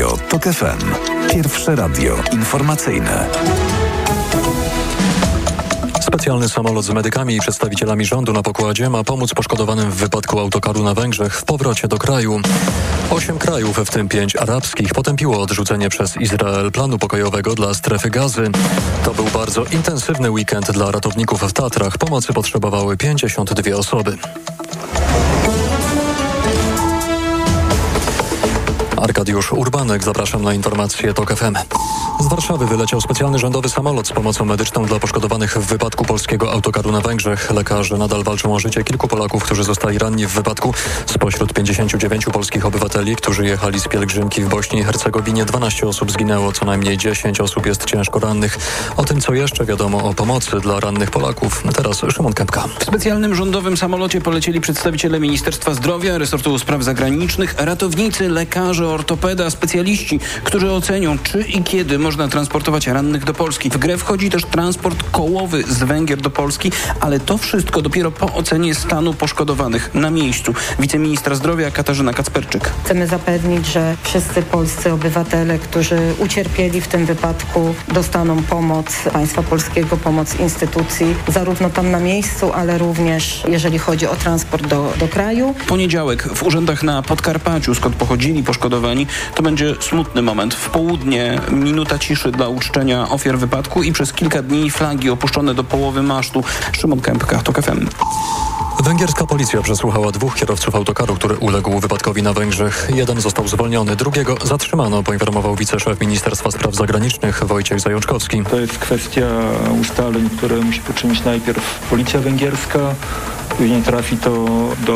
Radio TOK FM. Pierwsze radio informacyjne. Specjalny samolot z medykami i przedstawicielami rządu na pokładzie ma pomóc poszkodowanym w wypadku autokaru na Węgrzech w powrocie do kraju. 8 krajów, w tym 5 arabskich, potępiło odrzucenie przez Izrael planu pokojowego dla strefy Gazy. To był bardzo intensywny weekend dla ratowników w Tatrach. Pomocy potrzebowały 52 osoby. Arkadiusz Urbanek, zapraszam na informacje TOK FM. Z Warszawy wyleciał specjalny rządowy samolot z pomocą medyczną dla poszkodowanych w wypadku polskiego autokaru na Węgrzech. Lekarze nadal walczą o życie kilku Polaków, którzy zostali ranni w wypadku. Spośród 59 polskich obywateli, którzy jechali z pielgrzymki w Bośni i Hercegowinie, 12 osób zginęło, co najmniej 10 osób jest ciężko rannych. O tym, co jeszcze wiadomo o pomocy dla rannych Polaków, teraz Szymon Kępka. W specjalnym rządowym samolocie polecieli przedstawiciele Ministerstwa Zdrowia, Resortu Spraw Zagranicznych, ratownicy, lekarze, ortopeda, specjaliści, którzy ocenią, czy i kiedy można transportować rannych do Polski. W grę wchodzi też transport kołowy z Węgier do Polski, ale to wszystko dopiero po ocenie stanu poszkodowanych na miejscu. Wiceministra zdrowia Katarzyna Kacperczyk. Chcemy zapewnić, że wszyscy polscy obywatele, którzy ucierpieli w tym wypadku, dostaną pomoc państwa polskiego, pomoc instytucji, zarówno tam na miejscu, ale również jeżeli chodzi o transport do kraju. Poniedziałek w urzędach na Podkarpaciu, skąd pochodzili poszkodowani, to będzie smutny moment. W południe minuta ciszy dla uczczenia ofiar wypadku i przez kilka dni flagi opuszczone do połowy masztu. Szymon Kępka, TOK FM. Węgierska policja przesłuchała 2 kierowców autokaru, który uległ wypadkowi na Węgrzech. Jeden został zwolniony, drugiego zatrzymano, poinformował wiceszef Ministerstwa Spraw Zagranicznych Wojciech Zajączkowski. To jest kwestia ustaleń, które musi poczynić najpierw policja węgierska, później trafi to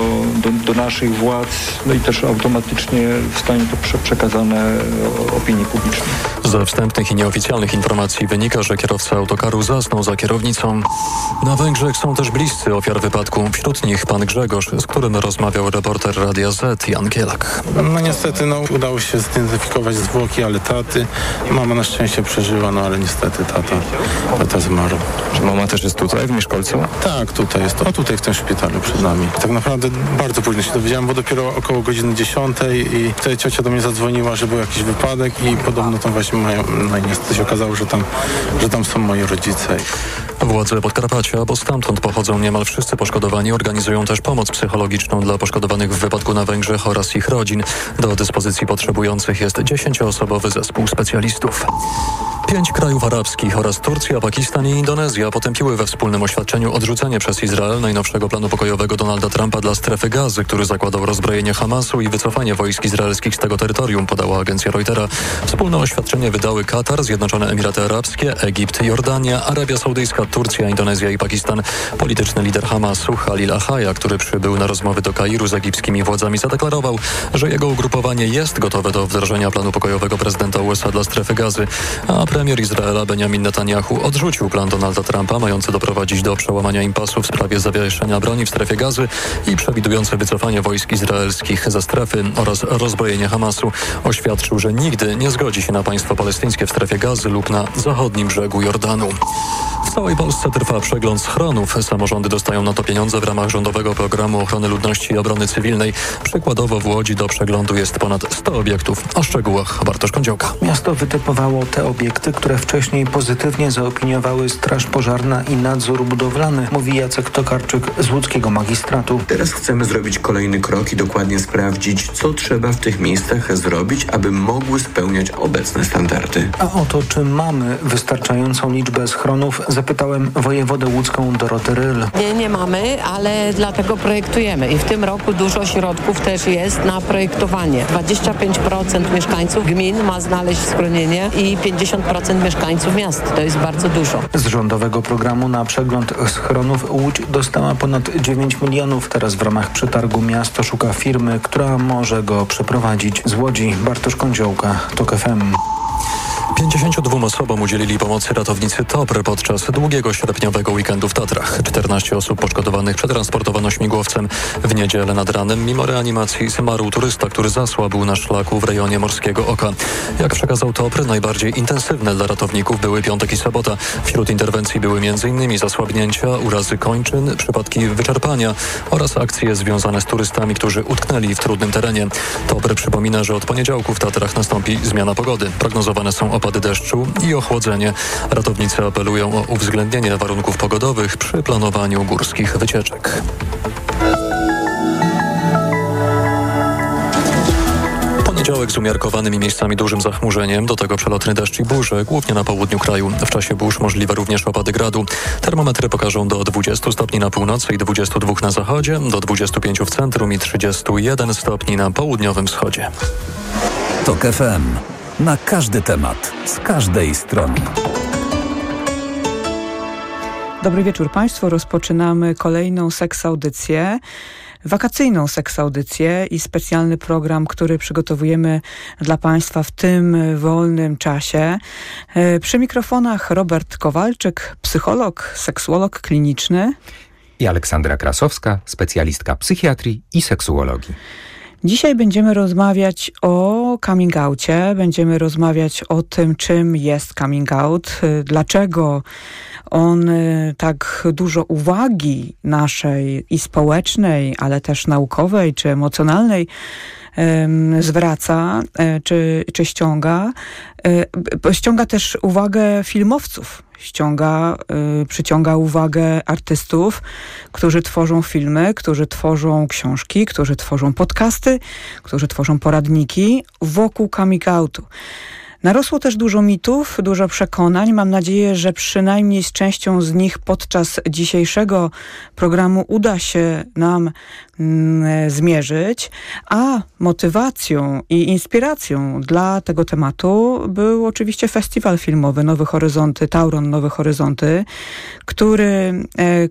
do naszych władz, no i też automatycznie zostanie to przekazane opinii publicznej. Ze wstępnych i nieoficjalnych informacji wynika, że kierowca autokaru zasnął za kierownicą. Na Węgrzech są też bliscy ofiar wypadku. Wśród nich pan Grzegorz, z którym rozmawiał reporter Radia Z Jan Kielak. No niestety udało się zidentyfikować zwłoki, ale taty. Mama na szczęście przeżyła, ale niestety tata zmarł. Czy mama też jest tutaj, w Mieszkolcu? Tak, tutaj jest. Tutaj w tym szpitalu przed nami. Tak naprawdę bardzo późno się dowiedziałem, bo dopiero około godziny 10 i wtedy ciocia do mnie zadzwoniła, że był jakiś wypadek i podobno tam właśnie no i niestety się okazało, że tam są moi rodzice. Władze Podkarpacia, bo stamtąd pochodzą niemal wszyscy poszkodowani, organizują też pomoc psychologiczną dla poszkodowanych w wypadku na Węgrzech oraz ich rodzin. Do dyspozycji potrzebujących jest 10-osobowy zespół specjalistów. 5 krajów arabskich oraz Turcja, Pakistan i Indonezja potępiły we wspólnym oświadczeniu odrzucenie przez Izrael najnowszego planu pokojowego Donalda Trumpa dla strefy Gazy, który zakładał rozbrojenie Hamasu i wycofanie wojsk izraelskich z tego terytorium, podała agencja Reutera. Wspólne oświadczenie wydały Katar, Zjednoczone Emiraty Arabskie, Egipt, Jordania, Arabia Saudyjska, Turcja, Indonezja i Pakistan. Polityczny lider Hamasu, Khalil Achaja, który przybył na rozmowy do Kairu z egipskimi władzami, zadeklarował, że jego ugrupowanie jest gotowe do wdrożenia planu pokojowego prezydenta USA dla strefy Gazy, a premier Izraela Benjamin Netanyahu odrzucił plan Donalda Trumpa mający doprowadzić do przełamania impasu w sprawie zawieszenia broni w strefie Gazy i przewidujący wycofanie wojsk izraelskich ze strefy oraz rozbrojenie Hamasu. Oświadczył, że nigdy nie zgodzi się na państwo palestyńskie w strefie Gazy lub na zachodnim brzegu Jordanu. W całej Polsce trwa przegląd schronów. Samorządy dostają na to pieniądze w ramach rządowego programu ochrony ludności i obrony cywilnej. Przykładowo w Łodzi do przeglądu jest ponad 100 obiektów. O szczegółach Bartosz Kądziołka. Miasto wytypowało te obiekty, które wcześniej pozytywnie zaopiniowały Straż Pożarna i Nadzór Budowlany, mówi Jacek Tokarczyk z łódzkiego magistratu. Teraz chcemy zrobić kolejny krok i dokładnie sprawdzić, co trzeba w tych miejscach zrobić, aby mogły spełniać obecne standardy. A o to, czy mamy wystarczającą liczbę schronów, zapytałem wojewodę łódzką Dorotę Ryl. Nie mamy, ale dlatego projektujemy i w tym roku dużo środków też jest na projektowanie. 25% mieszkańców gmin ma znaleźć schronienie i 50% mieszkańców miast. To jest bardzo dużo. Z rządowego programu na przegląd schronów Łódź dostała ponad 9 milionów. Teraz w ramach przetargu miasto szuka firmy, która może go przeprowadzić. Z Łodzi Bartosz Kądziołka, TOK FM. 52 osobom udzielili pomocy ratownicy TOPR podczas długiego sierpniowego weekendu w Tatrach. 14 osób poszkodowanych przetransportowano śmigłowcem. W niedzielę nad ranem mimo reanimacji zmarł turysta, który zasłabł na szlaku w rejonie Morskiego Oka. Jak przekazał TOPR, najbardziej intensywne dla ratowników były piątek i sobota. Wśród interwencji były m.in. zasłabnięcia, urazy kończyn, przypadki wyczerpania oraz akcje związane z turystami, którzy utknęli w trudnym terenie. TOPR przypomina, że od poniedziałku w Tatrach nastąpi zmiana pogody. Prognozowane są opady deszczu i ochłodzenie. Ratownicy apelują o uwzględnienie warunków pogodowych przy planowaniu górskich wycieczek. Poniedziałek z umiarkowanym i miejscami dużym zachmurzeniem, do tego przelotny deszcz i burze, głównie na południu kraju. W czasie burz możliwe również opady gradu. Termometry pokażą do 20 stopni na północy i 22 na zachodzie, do 25 w centrum i 31 stopni na południowym wschodzie. TOK FM. Na każdy temat, z każdej strony. Dobry wieczór Państwu. Rozpoczynamy kolejną seksaudycję. Wakacyjną seksaudycję i specjalny program, który przygotowujemy dla Państwa w tym wolnym czasie. Przy mikrofonach Robert Kowalczyk, psycholog, seksuolog kliniczny. I Aleksandra Krasowska, specjalistka psychiatrii i seksuologii. Dzisiaj będziemy rozmawiać o coming outie, będziemy rozmawiać o tym, czym jest coming out, dlaczego on tak dużo uwagi naszej i społecznej, ale też naukowej czy emocjonalnej zwraca, czy ściąga. Ściąga też uwagę filmowców. Przyciąga uwagę artystów, którzy tworzą filmy, którzy tworzą książki, którzy tworzą podcasty, którzy tworzą poradniki wokół coming outu. Narosło też dużo mitów, dużo przekonań. Mam nadzieję, że przynajmniej z częścią z nich podczas dzisiejszego programu uda się nam zmierzyć, a motywacją i inspiracją dla tego tematu był oczywiście festiwal filmowy Nowe Horyzonty, Tauron Nowe Horyzonty, który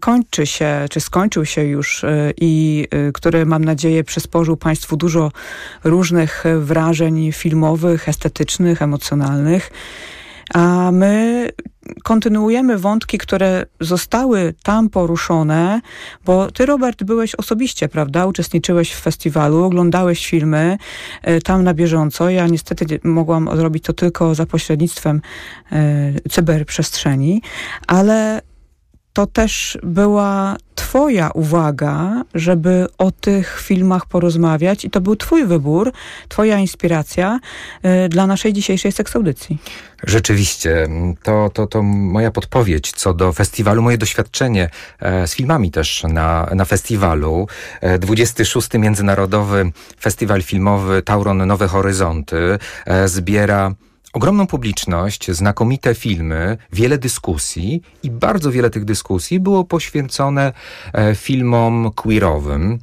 skończył się już i który, mam nadzieję, przysporzył Państwu dużo różnych wrażeń filmowych, estetycznych, emocjonalnych. A my kontynuujemy wątki, które zostały tam poruszone, bo ty, Robert, byłeś osobiście, prawda? Uczestniczyłeś w festiwalu, oglądałeś filmy tam na bieżąco. Ja niestety mogłam zrobić to tylko za pośrednictwem cyberprzestrzeni, ale to też była twoja uwaga, żeby o tych filmach porozmawiać i to był twój wybór, twoja inspiracja dla naszej dzisiejszej seksaudycji. Rzeczywiście, to moja podpowiedź co do festiwalu, moje doświadczenie z filmami też na festiwalu. 26. Międzynarodowy Festiwal Filmowy Tauron Nowe Horyzonty zbiera ogromną publiczność, znakomite filmy, wiele dyskusji i bardzo wiele tych dyskusji było poświęcone filmom queerowym.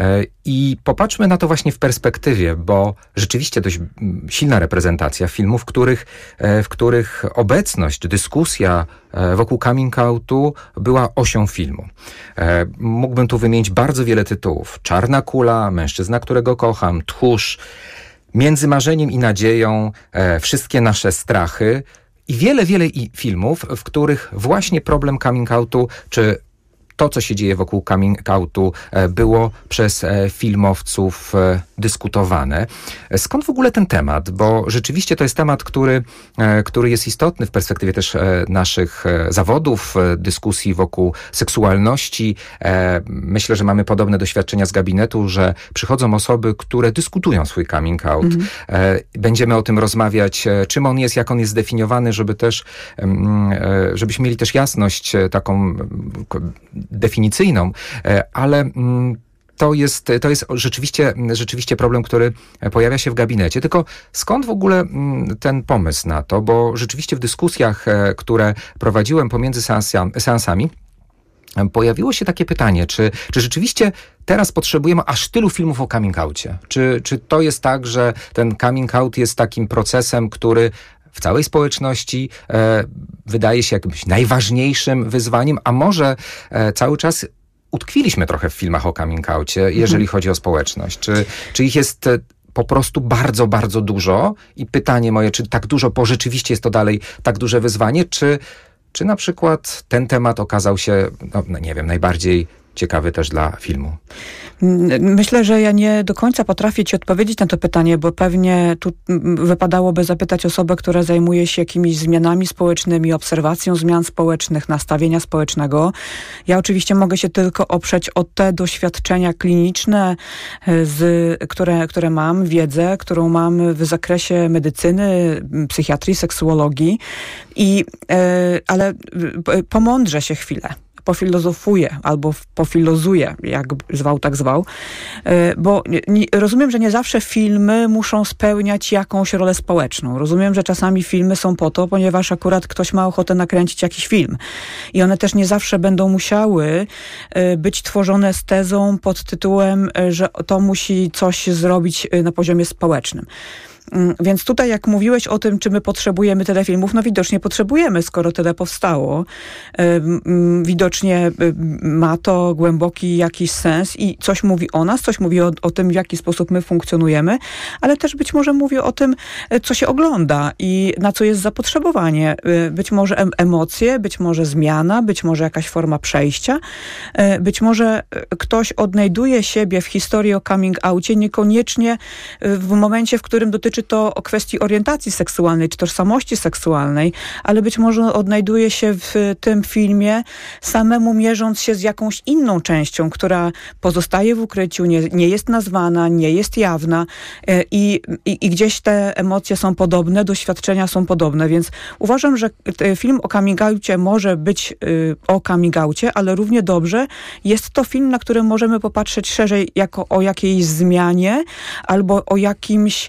I popatrzmy na to właśnie w perspektywie, bo rzeczywiście dość silna reprezentacja filmów, w których obecność, dyskusja wokół coming outu była osią filmu. Mógłbym tu wymienić bardzo wiele tytułów. Czarna kula, Mężczyzna, którego kocham, Tchórz, Między marzeniem i nadzieją, Wszystkie nasze strachy i wiele filmów, w których właśnie problem coming outu, czy to, co się dzieje wokół coming outu, było przez filmowców dyskutowane. Skąd w ogóle ten temat? Bo rzeczywiście to jest temat, który jest istotny w perspektywie też naszych zawodów, dyskusji wokół seksualności. Myślę, że mamy podobne doświadczenia z gabinetu, że przychodzą osoby, które dyskutują swój coming out. Będziemy o tym rozmawiać, czym on jest, jak on jest zdefiniowany, żebyśmy mieli też jasność taką definicyjną, ale to jest rzeczywiście problem, który pojawia się w gabinecie. Tylko skąd w ogóle ten pomysł na to? Bo rzeczywiście w dyskusjach, które prowadziłem pomiędzy seansami, pojawiło się takie pytanie, czy rzeczywiście teraz potrzebujemy aż tylu filmów o coming outie? Czy to jest tak, że ten coming out jest takim procesem, który w całej społeczności wydaje się jakimś najważniejszym wyzwaniem, a może cały czas utkwiliśmy trochę w filmach o coming outie, jeżeli chodzi o społeczność. Czy ich jest po prostu bardzo, bardzo dużo i pytanie moje, czy tak dużo, bo rzeczywiście jest to dalej tak duże wyzwanie, czy na przykład ten temat okazał się, nie wiem, najbardziej ciekawy też dla filmu? Myślę, że ja nie do końca potrafię ci odpowiedzieć na to pytanie, bo pewnie tu wypadałoby zapytać osobę, która zajmuje się jakimiś zmianami społecznymi, obserwacją zmian społecznych, nastawienia społecznego. Ja oczywiście mogę się tylko oprzeć o te doświadczenia kliniczne, które mam, wiedzę, którą mam w zakresie medycyny, psychiatrii, seksuologii, ale pomądrzę się chwilę. Pofilozofuję albo pofilozuję, jak zwał, tak zwał, bo rozumiem, że nie zawsze filmy muszą spełniać jakąś rolę społeczną. Rozumiem, że czasami filmy są po to, ponieważ akurat ktoś ma ochotę nakręcić jakiś film. I one też nie zawsze będą musiały być tworzone z tezą pod tytułem, że to musi coś zrobić na poziomie społecznym. Więc tutaj, jak mówiłeś o tym, czy my potrzebujemy tyle filmów, widocznie potrzebujemy, skoro tyle powstało. Widocznie ma to głęboki jakiś sens i coś mówi o nas, coś mówi o tym, w jaki sposób my funkcjonujemy, ale też być może mówi o tym, co się ogląda i na co jest zapotrzebowanie. Być może emocje, być może zmiana, być może jakaś forma przejścia, być może ktoś odnajduje siebie w historii o coming outie niekoniecznie w momencie, w którym dotyczy to o kwestii orientacji seksualnej czy tożsamości seksualnej, ale być może odnajduje się w tym filmie samemu mierząc się z jakąś inną częścią, która pozostaje w ukryciu, nie jest nazwana, nie jest jawna i gdzieś te emocje są podobne, doświadczenia są podobne, więc uważam, że film o coming outie może być o coming outie, ale równie dobrze jest to film, na który możemy popatrzeć szerzej jako o jakiejś zmianie albo o jakimś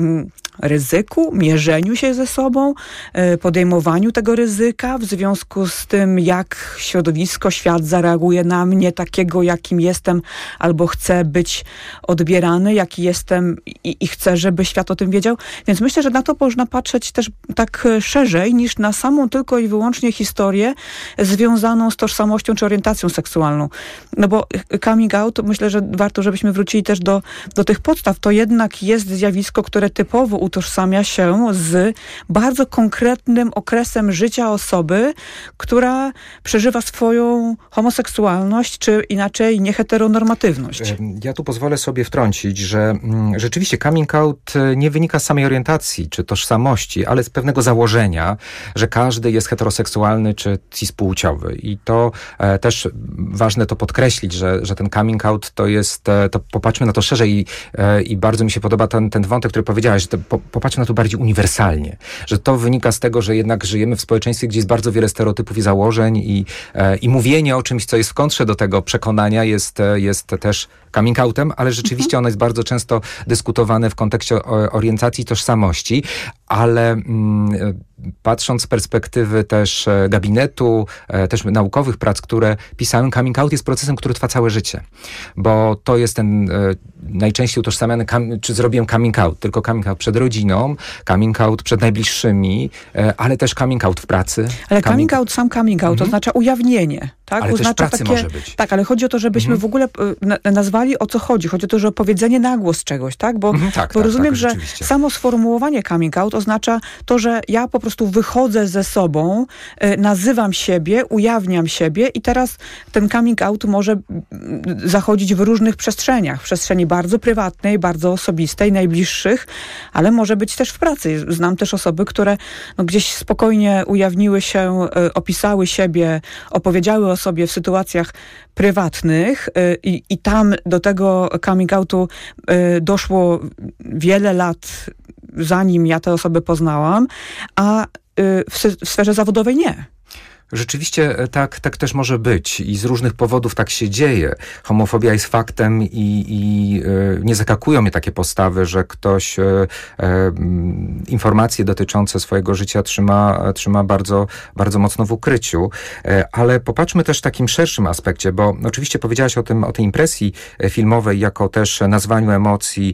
ryzyku, mierzeniu się ze sobą, podejmowaniu tego ryzyka w związku z tym, jak środowisko, świat zareaguje na mnie takiego, jakim jestem, albo chcę być odbierany, jaki jestem i chcę, żeby świat o tym wiedział. Więc myślę, że na to można patrzeć też tak szerzej, niż na samą tylko i wyłącznie historię związaną z tożsamością czy orientacją seksualną. No bo coming out, myślę, że warto, żebyśmy wrócili też do tych podstaw. To jednak jest zjawisko, które typowo utożsamia się z bardzo konkretnym okresem życia osoby, która przeżywa swoją homoseksualność, czy inaczej nieheteronormatywność. Ja tu pozwolę sobie wtrącić, że rzeczywiście coming out nie wynika z samej orientacji, czy tożsamości, ale z pewnego założenia, że każdy jest heteroseksualny, czy cispłciowy. I to też ważne to podkreślić, że ten coming out to jest, to popatrzmy na to szerzej i bardzo mi się podoba ten wątek, który powiedziałaś, że popatrzmy na to bardziej uniwersalnie, że to wynika z tego, że jednak żyjemy w społeczeństwie, gdzie jest bardzo wiele stereotypów i założeń i mówienie o czymś, co jest w kontrze do tego przekonania jest też coming outem, ale rzeczywiście ono jest bardzo często dyskutowane w kontekście orientacji i tożsamości, ale patrząc z perspektywy też gabinetu, też naukowych prac, które pisałem, coming out jest procesem, który trwa całe życie. Bo to jest ten najczęściej utożsamiany, czy zrobiłem coming out, tylko coming out przed rodziną, coming out przed najbliższymi, ale też coming out w pracy. Ale coming out, sam coming out oznacza ujawnienie. Tak? Ale oznacza też w pracy może być. Tak, ale chodzi o to, żebyśmy w ogóle nazwali, o co chodzi. Chodzi o to, że opowiedzenie na głos czegoś, tak? Bo rozumiem, że samo sformułowanie coming out oznacza to, że ja po prostu wychodzę ze sobą, nazywam siebie, ujawniam siebie i teraz ten coming out może zachodzić w różnych przestrzeniach. W przestrzeni bardzo prywatnej, bardzo osobistej, najbliższych, ale może być też w pracy. Znam też osoby, które gdzieś spokojnie ujawniły się, opisały siebie, opowiedziały o sobie w sytuacjach prywatnych i tam do tego coming outu doszło wiele lat, zanim ja te osoby poznałam, a w sferze zawodowej nie. Rzeczywiście tak też może być i z różnych powodów tak się dzieje. Homofobia jest faktem i nie zaskakują mnie takie postawy, że ktoś informacje dotyczące swojego życia trzyma bardzo, bardzo mocno w ukryciu. Ale popatrzmy też w takim szerszym aspekcie, bo oczywiście powiedziałaś o tej impresji filmowej jako też nazwaniu emocji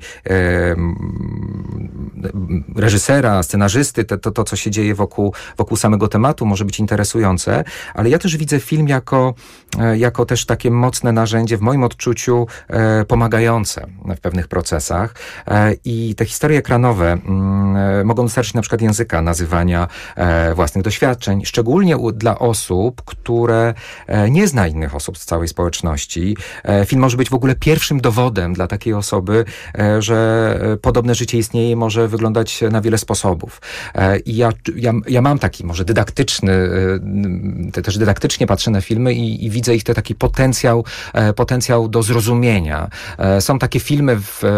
reżysera, scenarzysty, to co się dzieje wokół samego tematu może być interesujące. pocieszające, ale ja też widzę film jako też takie mocne narzędzie, w moim odczuciu pomagające w pewnych procesach. I te historie ekranowe mogą dostarczyć na przykład języka nazywania własnych doświadczeń, szczególnie dla osób, które nie zna innych osób z całej społeczności. Film może być w ogóle pierwszym dowodem dla takiej osoby, że podobne życie istnieje i może wyglądać na wiele sposobów. I ja mam taki może też dydaktycznie patrzę na filmy i widzę ich taki potencjał do zrozumienia. Są takie filmy,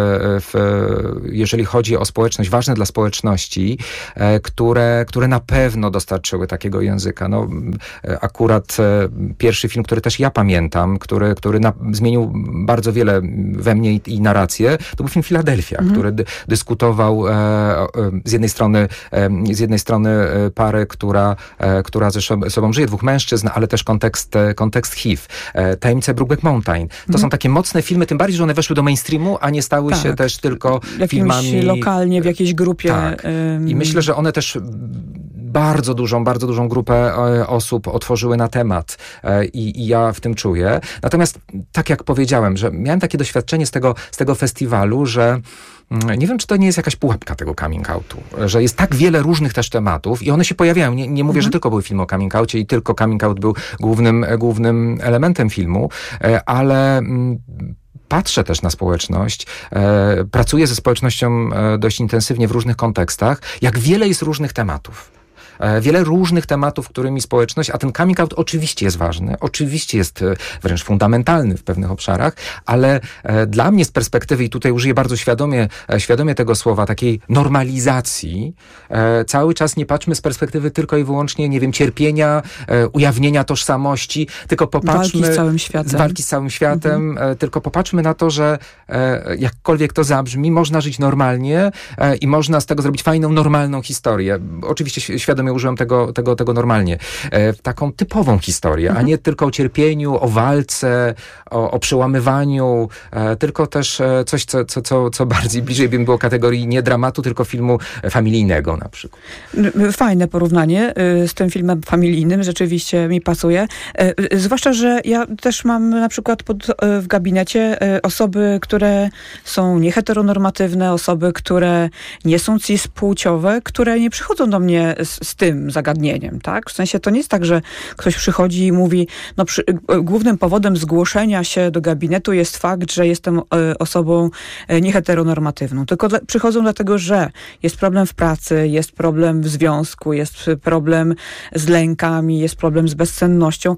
jeżeli chodzi o społeczność, ważne dla społeczności, które na pewno dostarczyły takiego języka. No, akurat pierwszy film, który też ja pamiętam, który zmienił bardzo wiele we mnie i narrację, to był film Filadelfia, który dyskutował z jednej strony parę, która ze sobą żyje, dwóch mężczyzn, ale też kontekst HIV. Tajemnice Brokeback Mountain. To są takie mocne filmy, tym bardziej, że one weszły do mainstreamu, a nie stały się też tylko filmami lokalnie, w jakiejś grupie. Tak. I myślę, że one też bardzo dużą grupę osób otworzyły na temat i ja w tym czuję. Natomiast tak jak powiedziałem, że miałem takie doświadczenie z tego festiwalu, że nie wiem, czy to nie jest jakaś pułapka tego coming outu, że jest tak wiele różnych też tematów i one się pojawiają. Nie mówię, że tylko były filmy o coming outie i tylko coming out był głównym elementem filmu, ale patrzę też na społeczność, pracuję ze społecznością dość intensywnie w różnych kontekstach, jak wiele jest różnych tematów. Wiele różnych tematów, którymi społeczność, a ten coming out oczywiście jest ważny, oczywiście jest wręcz fundamentalny w pewnych obszarach, ale dla mnie z perspektywy, i tutaj użyję bardzo świadomie tego słowa, takiej normalizacji, cały czas nie patrzmy z perspektywy tylko i wyłącznie, nie wiem, cierpienia, ujawnienia tożsamości, tylko popatrzmy... Walki z całym światem. Tylko popatrzmy na to, że jakkolwiek to zabrzmi, można żyć normalnie i można z tego zrobić fajną, normalną historię. Oczywiście świadomie użyłem tego normalnie. Taką typową historię, a nie tylko o cierpieniu, o walce, o przełamywaniu, tylko też coś, co bardziej bliżej by było kategorii nie dramatu, tylko filmu familijnego na przykład. Fajne porównanie z tym filmem familijnym, rzeczywiście mi pasuje. Zwłaszcza, że ja też mam na przykład w gabinecie osoby, które są nieheteronormatywne, osoby, które nie są cispłciowe, które nie przychodzą do mnie z tym zagadnieniem, tak? W sensie to nie jest tak, że ktoś przychodzi i mówi, głównym powodem zgłoszenia się do gabinetu jest fakt, że jestem osobą nieheteronormatywną. Tylko przychodzą dlatego, że jest problem w pracy, jest problem w związku, jest problem z lękami, jest problem z bezsennością,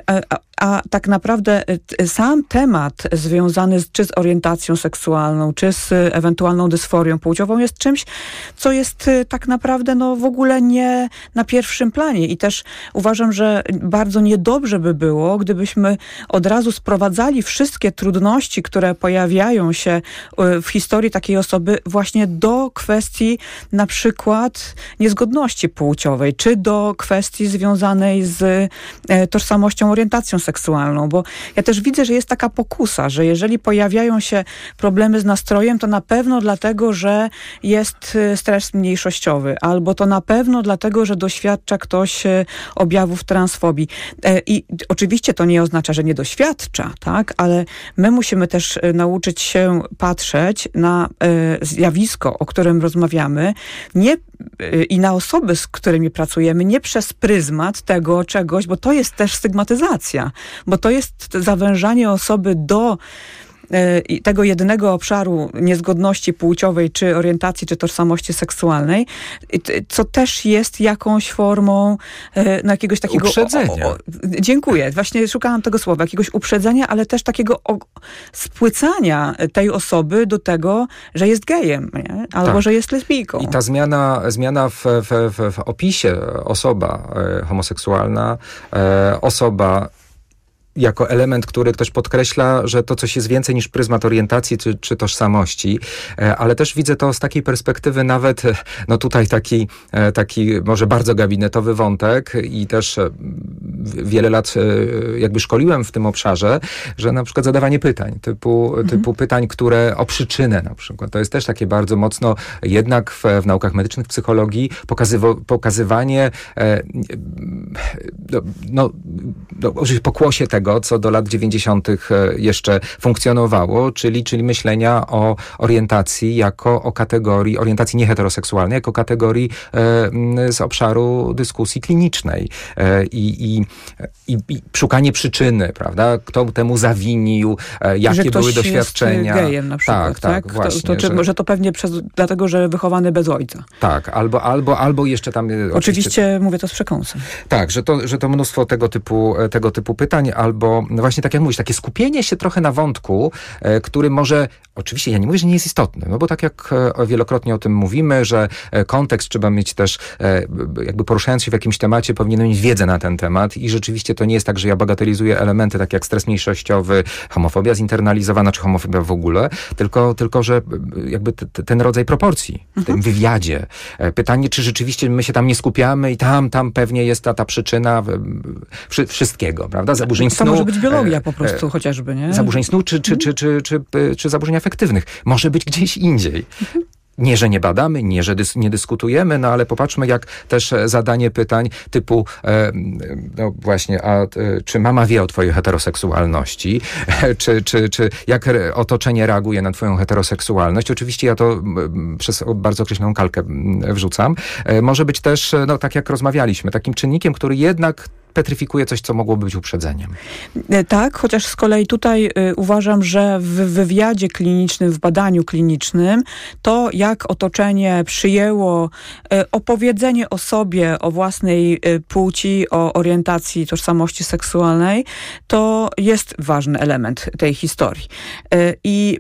a tak naprawdę sam temat związany czy z orientacją seksualną, czy z ewentualną dysforią płciową jest czymś, co jest tak naprawdę w ogóle nie na pierwszym planie. I też uważam, że bardzo niedobrze by było, gdybyśmy od razu sprowadzali wszystkie trudności, które pojawiają się w historii takiej osoby właśnie do kwestii na przykład niezgodności płciowej, czy do kwestii związanej z tożsamością, orientacją seksualną, bo ja też widzę, że jest taka pokusa, że jeżeli pojawiają się problemy z nastrojem, to na pewno dlatego, że jest stres mniejszościowy, albo to na pewno dlatego, że doświadcza ktoś objawów transfobii. I oczywiście to nie oznacza, że nie doświadcza, tak? Ale my musimy też nauczyć się patrzeć na zjawisko, o którym rozmawiamy, i na osoby, z którymi pracujemy, nie przez pryzmat tego czegoś, bo to jest też stygmatyzacja, bo to jest zawężanie osoby do tego jedynego obszaru niezgodności płciowej, czy orientacji, czy tożsamości seksualnej, co też jest jakąś formą jakiegoś takiego... Uprzedzenia. Dziękuję. Właśnie szukałam tego słowa. Jakiegoś uprzedzenia, ale też takiego spłycania tej osoby do tego, że jest gejem, nie? Albo że jest lesbijką. I ta zmiana w opisie osoba homoseksualna, osoba jako element, który ktoś podkreśla, że to coś jest więcej niż pryzmat orientacji czy tożsamości, ale też widzę to z takiej perspektywy nawet, no tutaj taki może bardzo gabinetowy wątek i też wiele lat jakby szkoliłem w tym obszarze, że na przykład zadawanie pytań, typu pytań, które o przyczynę na przykład. To jest też takie bardzo mocno jednak w naukach medycznych, w psychologii pokazywanie pokłosie tego, co do lat 90. jeszcze funkcjonowało, czyli myślenia o orientacji jako o kategorii, orientacji nieheteroseksualnej, jako kategorii z obszaru dyskusji klinicznej. I szukanie przyczyny, prawda? Kto temu zawinił, jakie były doświadczenia. Jest gejem na przykład, tak? Właśnie. Że to pewnie dlatego, że wychowany bez ojca. Tak, albo jeszcze tam... Oczywiście mówię to z przekąsem. Tak, że to mnóstwo tego typu pytań, albo właśnie tak jak mówisz, takie skupienie się trochę na wątku, który może, oczywiście ja nie mówię, że nie jest istotny, no bo tak jak wielokrotnie o tym mówimy, że kontekst trzeba mieć też, jakby poruszając się w jakimś temacie, powinien mieć wiedzę na ten temat i rzeczywiście to nie jest tak, że ja bagatelizuję elementy tak jak stres mniejszościowy, homofobia zinternalizowana, czy homofobia w ogóle, tylko że jakby ten rodzaj proporcji w tym wywiadzie. Pytanie, czy rzeczywiście my się tam nie skupiamy i tam pewnie jest ta przyczyna wszystkiego, prawda? Zaburzeń snu. To może być biologia po prostu chociażby, nie? Zaburzeń snu czy zaburzeń afektywnych. Może być gdzieś indziej. Nie, że nie badamy, nie, że nie dyskutujemy, no ale popatrzmy, jak też zadanie pytań typu, no właśnie, czy mama wie o twojej heteroseksualności, czy jak otoczenie reaguje na twoją heteroseksualność. Oczywiście ja to przez bardzo określoną kalkę wrzucam. Może być też, no tak jak rozmawialiśmy, takim czynnikiem, który jednak petryfikuje coś, co mogłoby być uprzedzeniem. Tak, chociaż z kolei tutaj uważam, że w wywiadzie klinicznym, w badaniu klinicznym, to jak otoczenie przyjęło opowiedzenie o sobie, o własnej płci, o orientacji, tożsamości seksualnej, to jest ważny element tej historii. I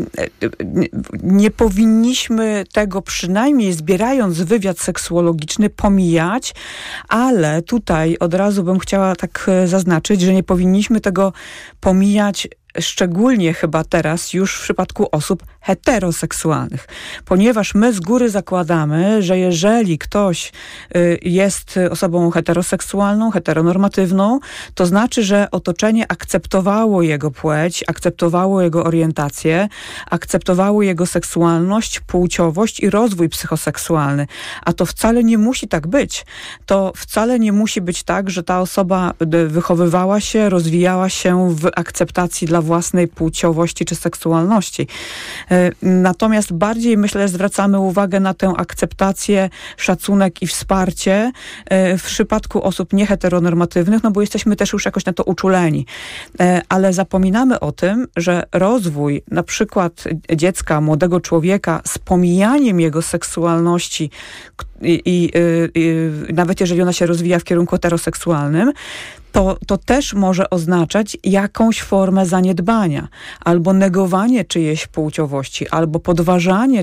nie powinniśmy tego, przynajmniej zbierając wywiad seksuologiczny, pomijać, ale tutaj od razu bym chciała tak zaznaczyć, że nie powinniśmy tego pomijać szczególnie chyba teraz już w przypadku osób heteroseksualnych. Ponieważ my z góry zakładamy, że jeżeli ktoś jest osobą heteroseksualną, heteronormatywną, to znaczy, że otoczenie akceptowało jego płeć, akceptowało jego orientację, akceptowało jego seksualność, płciowość i rozwój psychoseksualny. A to wcale nie musi tak być. To wcale nie musi być tak, że ta osoba wychowywała się, rozwijała się w akceptacji dla własnej płciowości czy seksualności. Natomiast bardziej, myślę, zwracamy uwagę na tę akceptację, szacunek i wsparcie w przypadku osób nieheteronormatywnych, no bo jesteśmy też już jakoś na to uczuleni. Ale zapominamy o tym, że rozwój na przykład dziecka, młodego człowieka z pomijaniem jego seksualności i nawet jeżeli ona się rozwija w kierunku heteroseksualnym, to też może oznaczać jakąś formę zaniedbania, albo negowanie czyjejś płciowości, albo podważanie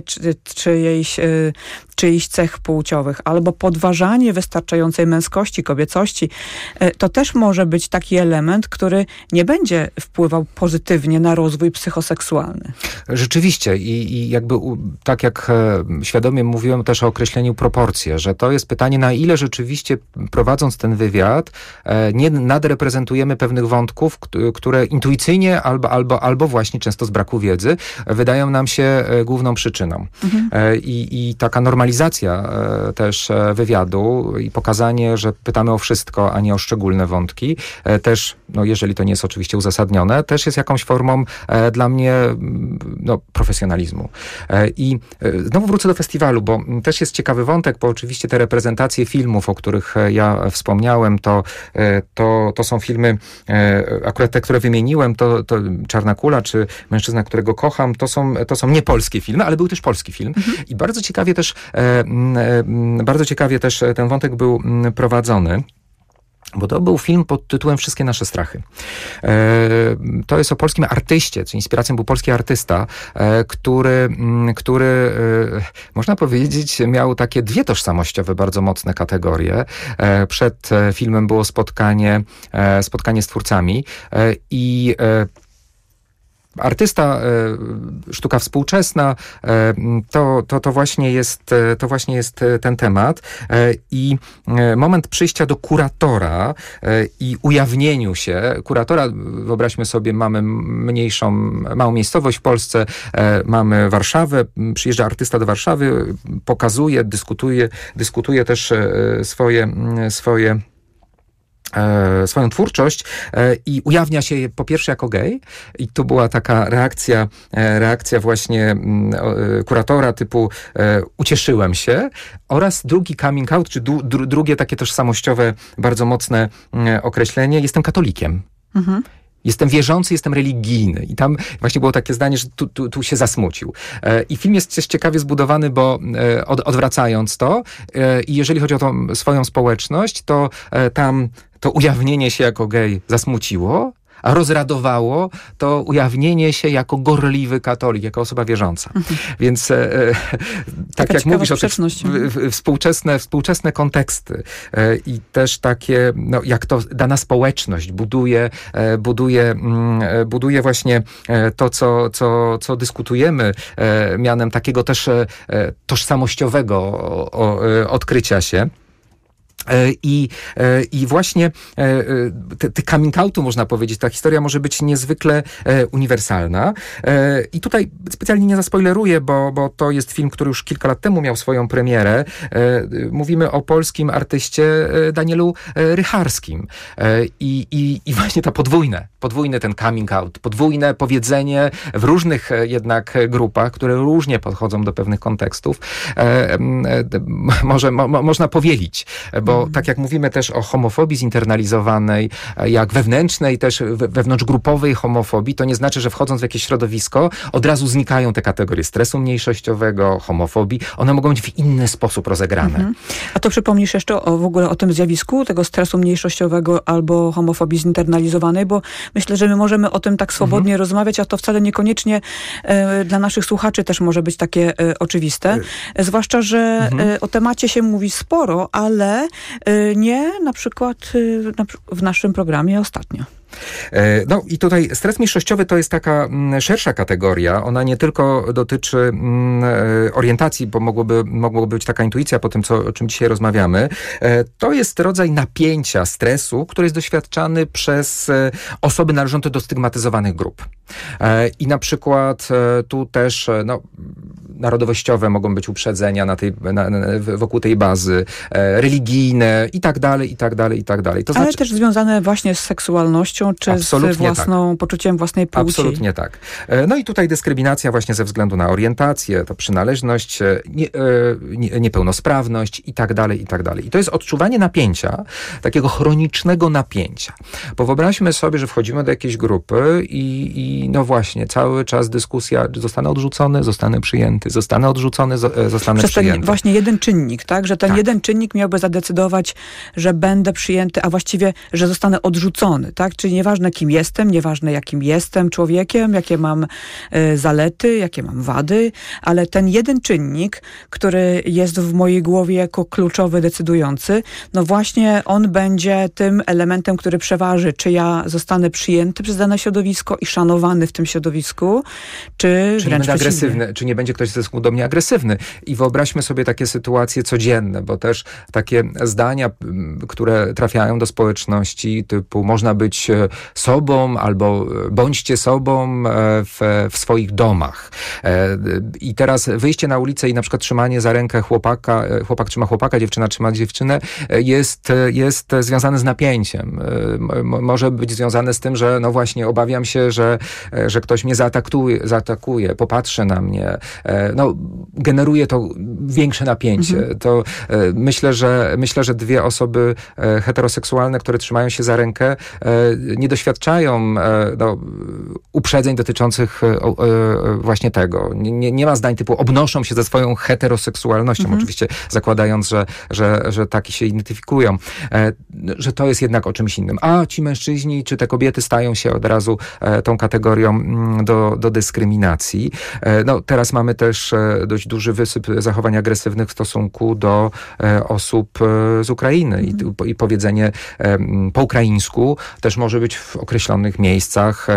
czyichś cech płciowych, albo podważanie wystarczającej męskości, kobiecości. To też może być taki element, który nie będzie wpływał pozytywnie na rozwój psychoseksualny. Rzeczywiście i jakby tak jak świadomie mówiłem też o określeniu proporcji, że to jest pytanie, na ile rzeczywiście prowadząc ten wywiad nie nadreprezentujemy pewnych wątków, które intuicyjnie albo właśnie często z braku wiedzy wydają nam się główną przyczyną. I taka normalizacja też wywiadu i pokazanie, że pytamy o wszystko, a nie o szczególne wątki, też, no jeżeli to nie jest oczywiście uzasadnione, też jest jakąś formą dla mnie profesjonalizmu. I znowu wrócę do festiwalu, bo też jest ciekawy wątek, bo oczywiście te reprezentacje filmów, o których ja wspomniałem, to są filmy, akurat te, które wymieniłem, to Czarna kula, czy Mężczyzna, którego kocham, to są nie polskie filmy, ale był też polski film. I bardzo ciekawie też ten wątek był prowadzony. Bo to był film pod tytułem Wszystkie nasze strachy. To jest o polskim artyście, co inspiracją był polski artysta, który można powiedzieć miał takie dwie tożsamościowe, bardzo mocne kategorie. Przed filmem było spotkanie z twórcami i artysta, sztuka współczesna, to właśnie jest ten temat i moment przyjścia do kuratora i ujawnieniu się. Kuratora, wyobraźmy sobie, mamy małą miejscowość w Polsce, mamy Warszawę, przyjeżdża artysta do Warszawy, pokazuje, dyskutuje też swoją twórczość i ujawnia się po pierwsze jako gej i to była taka reakcja właśnie kuratora typu ucieszyłem się, oraz drugi coming out, czy drugie takie tożsamościowe, bardzo mocne określenie, jestem katolikiem. Mhm. Jestem wierzący, jestem religijny. I tam właśnie było takie zdanie, że tu się zasmucił. I film jest też ciekawie zbudowany, bo odwracając to, i jeżeli chodzi o tą swoją społeczność, to tam to ujawnienie się jako gej zasmuciło, a rozradowało to ujawnienie się jako gorliwy katolik, jako osoba wierząca. Mhm. Więc tak jak mówisz o tych współczesne konteksty i też takie, no, jak to dana społeczność buduje właśnie to, co dyskutujemy, mianem takiego też tożsamościowego odkrycia się. I właśnie te coming outu, można powiedzieć, ta historia może być niezwykle uniwersalna. I tutaj specjalnie nie zaspoileruję, bo to jest film, który już kilka lat temu miał swoją premierę. Mówimy o polskim artyście Danielu Rycharskim. I właśnie to podwójny ten coming out, podwójne powiedzenie w różnych jednak grupach, które różnie podchodzą do pewnych kontekstów, można powielić, bo tak jak mówimy też o homofobii zinternalizowanej, jak wewnętrznej, też wewnątrzgrupowej homofobii, to nie znaczy, że wchodząc w jakieś środowisko, od razu znikają te kategorie stresu mniejszościowego, homofobii. One mogą być w inny sposób rozegrane. Mhm. A to przypomnisz jeszcze w ogóle o tym zjawisku, tego stresu mniejszościowego albo homofobii zinternalizowanej, bo myślę, że my możemy o tym tak swobodnie rozmawiać, a to wcale niekoniecznie dla naszych słuchaczy też może być takie oczywiste. Zwłaszcza, że o temacie się mówi sporo, ale nie na przykład w naszym programie ostatnio. No i tutaj stres mniejszościowy to jest taka szersza kategoria. Ona nie tylko dotyczy orientacji, bo mogłoby być taka intuicja po tym, o czym dzisiaj rozmawiamy. To jest rodzaj napięcia, stresu, który jest doświadczany przez osoby należące do stygmatyzowanych grup. I na przykład tu też narodowościowe mogą być uprzedzenia wokół tej bazy, religijne i tak dalej, i tak dalej, i tak dalej. To ale też związane właśnie z seksualnością, czy z poczuciem własnej płci. Absolutnie tak. No i tutaj dyskryminacja właśnie ze względu na orientację, to przynależność, niepełnosprawność i tak dalej, i tak dalej. I to jest odczuwanie napięcia, takiego chronicznego napięcia. Bo wyobraźmy sobie, że wchodzimy do jakiejś grupy i no właśnie, cały czas dyskusja, zostanę odrzucony, zostanę przyjęty, zostanę odrzucony, zostanę przyjęty. Ten właśnie jeden czynnik, tak? Że ten jeden czynnik miałby zadecydować, że będę przyjęty, a właściwie, że zostanę odrzucony, tak? Czyli nieważne kim jestem, nieważne jakim jestem człowiekiem, jakie mam zalety, jakie mam wady, ale ten jeden czynnik, który jest w mojej głowie jako kluczowy, decydujący, no właśnie on będzie tym elementem, który przeważy, czy ja zostanę przyjęty przez dane środowisko i szanowany w tym środowisku, czy nie będę agresywny, czy nie będzie ktoś ze do mnie agresywny. I wyobraźmy sobie takie sytuacje codzienne, bo też takie zdania, które trafiają do społeczności typu można być sobą albo bądźcie sobą w swoich domach. I teraz wyjście na ulicę i na przykład trzymanie za rękę chłopaka, chłopak trzyma chłopaka, dziewczyna trzyma dziewczynę, jest związane z napięciem. Może być związane z tym, że no właśnie obawiam się, że ktoś mnie zaatakuje, popatrzy na mnie. No, generuje to większe napięcie. To myślę, że dwie osoby heteroseksualne, które trzymają się za rękę, nie doświadczają uprzedzeń dotyczących właśnie tego. Nie ma zdań typu obnoszą się ze swoją heteroseksualnością, oczywiście zakładając, że taki się identyfikują, że to jest jednak o czymś innym. A ci mężczyźni czy te kobiety stają się od razu tą kategorią do dyskryminacji. Teraz mamy też dość duży wysyp zachowań agresywnych w stosunku do osób z Ukrainy i powiedzenie po ukraińsku też może być w określonych miejscach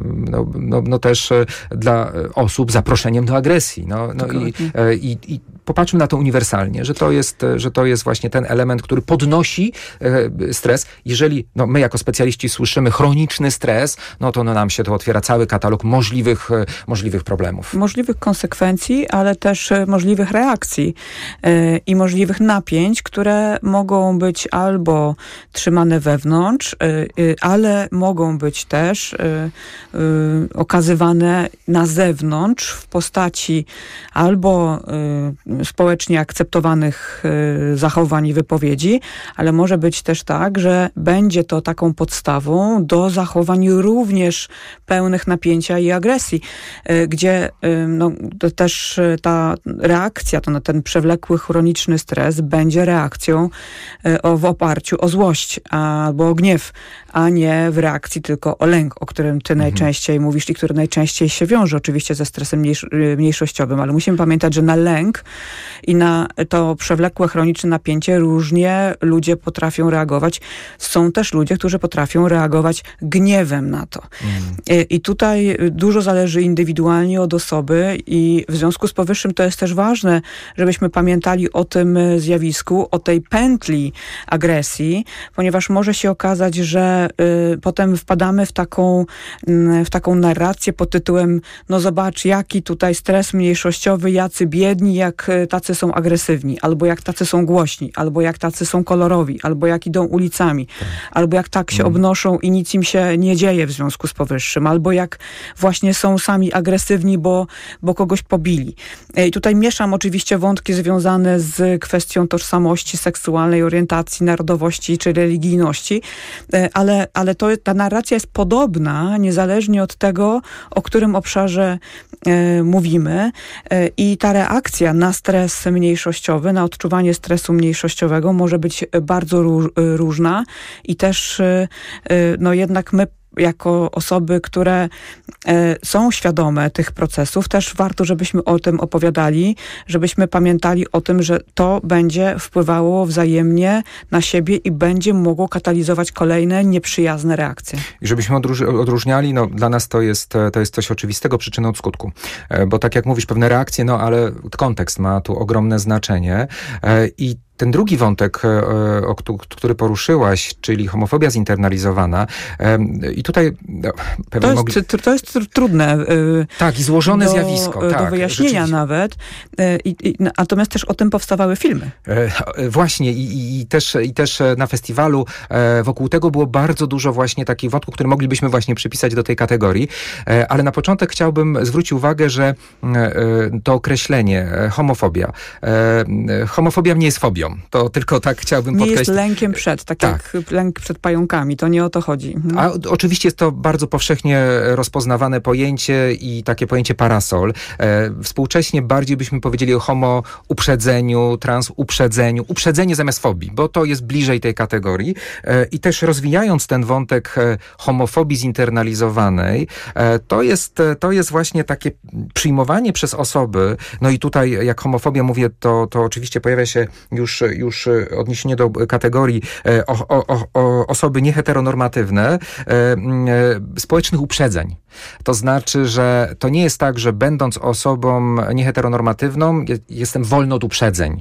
też dla osób zaproszeniem do agresji. I popatrzmy na to uniwersalnie, że to jest właśnie ten element, który podnosi stres. Jeżeli my jako specjaliści słyszymy chroniczny stres, to nam się to otwiera cały katalog możliwych problemów. Możliwych konsekwencji, ale też możliwych reakcji i możliwych napięć, które mogą być albo trzymane wewnątrz, ale mogą być też okazywane na zewnątrz w postaci albo społecznie akceptowanych zachowań i wypowiedzi, ale może być też tak, że będzie to taką podstawą do zachowań również pełnych napięcia i agresji, gdzie to też ta reakcja, to na ten przewlekły, chroniczny stres będzie reakcją w oparciu o złość albo o gniew, a nie w reakcji tylko o lęk, o którym ty najczęściej mówisz i który najczęściej się wiąże oczywiście ze stresem mniejszościowym, ale musimy pamiętać, że na lęk i na to przewlekłe, chroniczne napięcie różnie ludzie potrafią reagować. Są też ludzie, którzy potrafią reagować gniewem na to. I tutaj dużo zależy indywidualnie od osoby i w związku z powyższym to jest też ważne, żebyśmy pamiętali o tym zjawisku, o tej pętli agresji, ponieważ może się okazać, że potem wpadamy w taką narrację pod tytułem zobacz, jaki tutaj stres mniejszościowy, jacy biedni, jak tacy są agresywni, albo jak tacy są głośni, albo jak tacy są kolorowi, albo jak idą ulicami, albo jak tak się obnoszą i nic im się nie dzieje w związku z powyższym, albo jak właśnie są sami agresywni, bo kogoś pobili. I tutaj mieszam oczywiście wątki związane z kwestią tożsamości seksualnej, orientacji, narodowości czy religijności, ale ta narracja jest podobna, niezależnie od tego, o którym obszarze mówimy. I ta reakcja na stres mniejszościowy, na odczuwanie stresu mniejszościowego może być bardzo różna i też jednak my jako osoby, które są świadome tych procesów, też warto, żebyśmy o tym opowiadali, żebyśmy pamiętali o tym, że to będzie wpływało wzajemnie na siebie i będzie mogło katalizować kolejne nieprzyjazne reakcje. I żebyśmy odróżniali, dla nas to jest coś oczywistego, przyczyną od skutku. Bo tak jak mówisz, pewne reakcje, ale kontekst ma tu ogromne znaczenie i ten drugi wątek, który poruszyłaś, czyli homofobia zinternalizowana, i tutaj to jest trudne. Tak, i złożone zjawisko. Do wyjaśnienia nawet. Natomiast też o tym powstawały filmy. Właśnie i też na festiwalu wokół tego było bardzo dużo właśnie takich wątków, które moglibyśmy właśnie przypisać do tej kategorii. Ale na początek chciałbym zwrócić uwagę, że to określenie homofobia nie jest fobią. To tylko tak chciałbym podkreślić. Nie jest lękiem jak lęk przed pająkami, to nie o to chodzi. A oczywiście jest to bardzo powszechnie rozpoznawane pojęcie i takie pojęcie parasol. Współcześnie bardziej byśmy powiedzieli o homo-uprzedzeniu, trans-uprzedzeniu, uprzedzenie zamiast fobii, bo to jest bliżej tej kategorii. I też rozwijając ten wątek homofobii zinternalizowanej, to jest właśnie takie przyjmowanie przez osoby, i tutaj jak homofobia mówię, to oczywiście pojawia się już odniesienie do kategorii osoby nieheteronormatywne, społecznych uprzedzeń. To znaczy, że to nie jest tak, że będąc osobą nieheteronormatywną jestem wolny od uprzedzeń.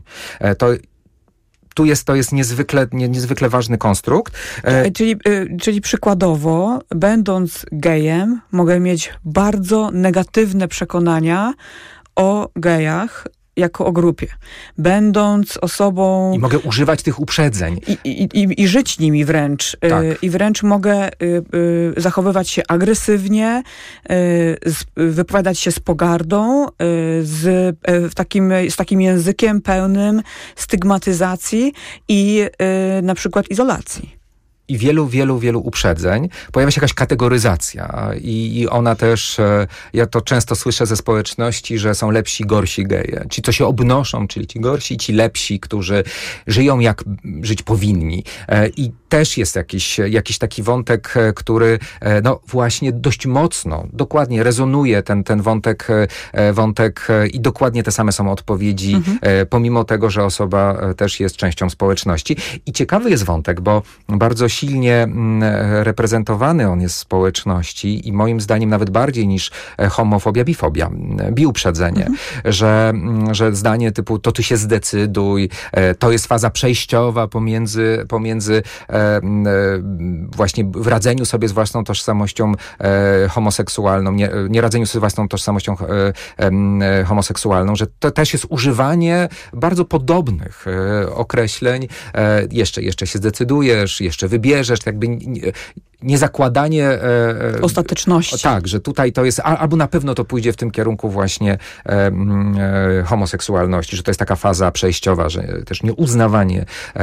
To jest niezwykle ważny konstrukt. Czyli przykładowo, będąc gejem, mogę mieć bardzo negatywne przekonania o gejach, jako o grupie. Będąc osobą... I mogę używać tych uprzedzeń. I żyć nimi wręcz. Tak. I wręcz mogę zachowywać się agresywnie, wypowiadać się z pogardą, z takim językiem pełnym stygmatyzacji i na przykład izolacji. i wielu uprzedzeń pojawia się jakaś kategoryzacja i ona też, ja to często słyszę ze społeczności, że są lepsi, gorsi geje. Ci, co się obnoszą, czyli ci gorsi, ci lepsi, którzy żyją jak żyć powinni. I też jest jakiś taki wątek, który no właśnie dość mocno, dokładnie rezonuje ten wątek i dokładnie te same są odpowiedzi, pomimo tego, że osoba też jest częścią społeczności. I ciekawy jest wątek, bo bardzo silnie reprezentowany on jest w społeczności i moim zdaniem nawet bardziej niż homofobia, bifobia, biuprzedzenie, że zdanie typu to ty się zdecyduj, to jest faza przejściowa pomiędzy właśnie w radzeniu sobie z własną tożsamością homoseksualną, nie radzeniu sobie z własną tożsamością homoseksualną, że to też jest używanie bardzo podobnych określeń. Jeszcze się zdecydujesz, jeszcze wybierzesz, jakby nie zakładanie ostateczności. Tak, że tutaj to jest, albo na pewno to pójdzie w tym kierunku właśnie homoseksualności, że to jest taka faza przejściowa, że też nieuznawanie